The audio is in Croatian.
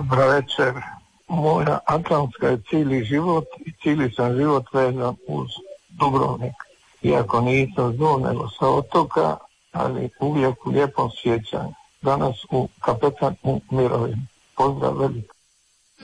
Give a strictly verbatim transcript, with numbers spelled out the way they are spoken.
Dobra večer. Moja Atlantska je cijeli život i cijeli sam život vezan uz Dubrovnik. Iako nisam s dom, nego sa otoka, ali uvijek u lijepom sjećanju. Danas u kapetan u mirovini. Pozdrav veliki.